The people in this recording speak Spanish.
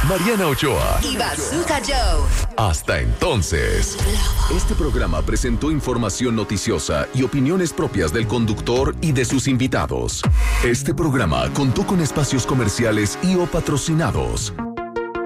Mariana Ochoa y Bazooka Joe. Hasta entonces. Este programa presentó información noticiosa y opiniones propias del conductor y de sus invitados. Este programa contó con espacios comerciales y o patrocinados.